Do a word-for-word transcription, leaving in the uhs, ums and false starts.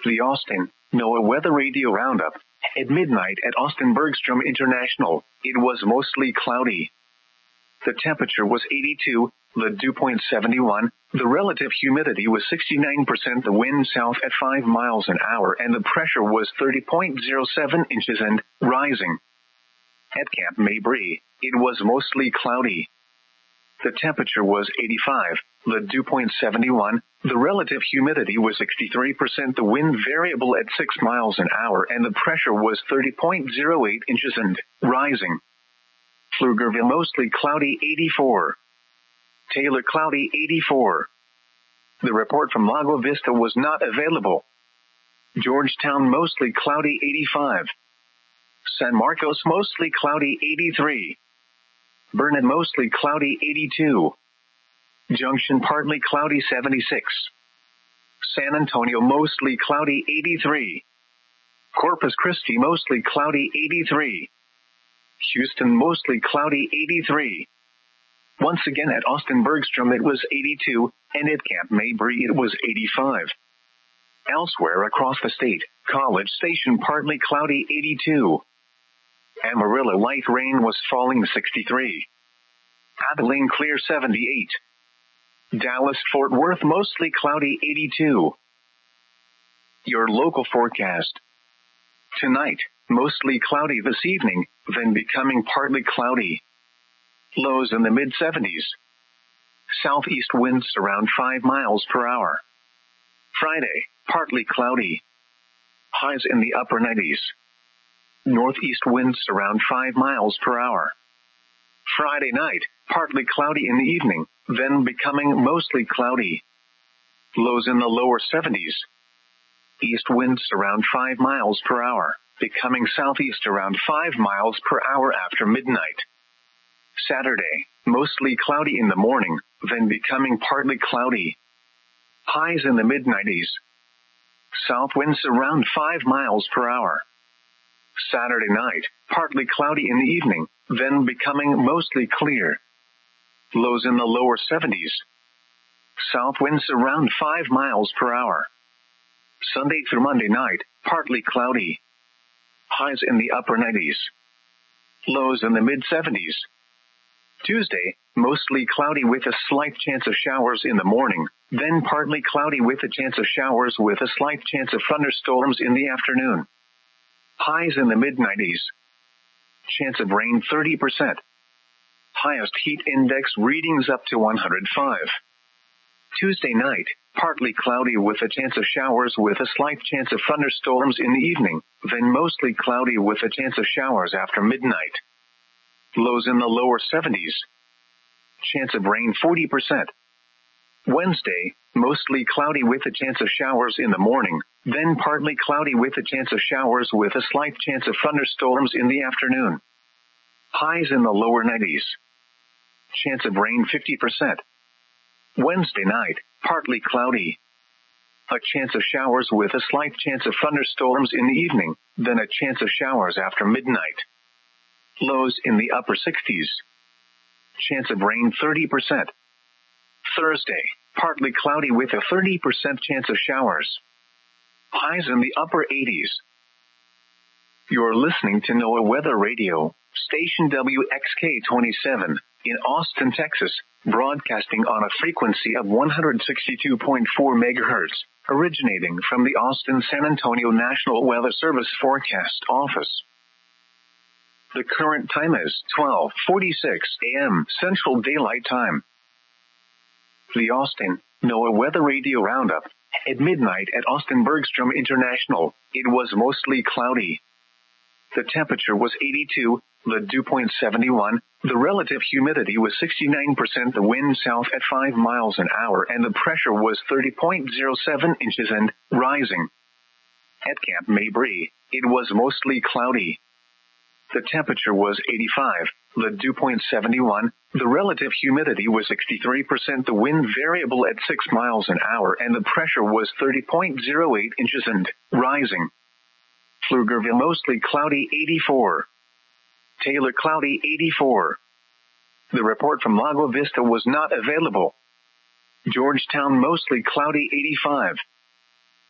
The Austin NOAA Weather Radio Roundup. At midnight at Austin Bergstrom International, it was mostly cloudy. The temperature was eighty-two, the dew point seventy-one, the relative humidity was sixty-nine percent, the wind south at five miles an hour, and the pressure was thirty point zero seven inches and rising. At Camp Mabry, it was mostly cloudy. The temperature was eighty-five, the dew point seventy-one, the relative humidity was sixty-three percent, the wind variable at six miles an hour, and the pressure was thirty point zero eight inches and rising. Pflugerville mostly cloudy eighty-four. Taylor cloudy eighty-four. The report from Lago Vista was not available. Georgetown mostly cloudy eighty-five. San Marcos mostly cloudy eighty-three. Burnet mostly cloudy eighty-two. Junction partly cloudy seventy-six. San Antonio mostly cloudy eighty-three. Corpus Christi mostly cloudy eighty-three. Houston mostly cloudy eighty-three. Once again at Austin Bergstrom it was eighty-two, and at Camp Mabry it was eighty-five. Elsewhere across the state, College Station partly cloudy eighty-two. Amarillo light rain was falling sixty-three. Abilene clear seventy-eight. Dallas Fort Worth mostly cloudy eighty-two. Your local forecast. Tonight, mostly cloudy this evening, then becoming partly cloudy. Lows in the mid seventies. Southeast winds around five miles per hour. Friday, partly cloudy. Highs in the upper nineties. Northeast winds around five miles per hour. Friday night, partly cloudy in the evening, then becoming mostly cloudy. Lows in the lower seventies. East winds around five miles per hour, becoming southeast around five miles per hour after midnight. Saturday, mostly cloudy in the morning, then becoming partly cloudy. Highs in the mid nineties. South winds around five miles per hour. Saturday night, partly cloudy in the evening, then becoming mostly clear. Lows in the lower seventies. South winds around five miles per hour. Sunday through Monday night, partly cloudy. Highs in the upper nineties. Lows in the mid seventies. Tuesday, mostly cloudy with a slight chance of showers in the morning, then partly cloudy with a chance of showers with a slight chance of thunderstorms in the afternoon. Highs in the mid nineties. Chance of rain thirty percent. Highest heat index readings up to one hundred five. Tuesday night, partly cloudy with a chance of showers with a slight chance of thunderstorms in the evening, then mostly cloudy with a chance of showers after midnight. Lows in the lower seventies. Chance of rain forty percent. Wednesday, mostly cloudy with a chance of showers in the morning, then partly cloudy with a chance of showers with a slight chance of thunderstorms in the afternoon. Highs in the lower nineties. Chance of rain fifty percent. Wednesday night, partly cloudy. A chance of showers with a slight chance of thunderstorms in the evening, then a chance of showers after midnight. Lows in the upper sixties. Chance of rain thirty percent. Thursday, partly cloudy with a thirty percent chance of showers. Highs in the upper eighties. You're listening to NOAA Weather Radio, station W X K twenty-seven, in Austin, Texas, broadcasting on a frequency of one hundred sixty-two point four megahertz, originating from the Austin San Antonio National Weather Service Forecast Office. The current time is twelve forty-six a.m. Central Daylight Time. The Austin NOAA Weather Radio Roundup. At midnight at Austin Bergstrom International, it was mostly cloudy. The temperature was eighty-two, the dew point seventy-one, the relative humidity was sixty-nine percent, the wind south at five miles an hour, and the pressure was thirty point zero seven inches and rising. At Camp Mabry, it was mostly cloudy. The temperature was eighty-five, the dew point seventy-one, the relative humidity was sixty-three percent, the wind variable at six miles an hour, and the pressure was thirty point zero eight inches and rising. Pflugerville mostly cloudy eighty-four. Taylor cloudy eighty-four. The report from Lago Vista was not available. Georgetown mostly cloudy eighty-five.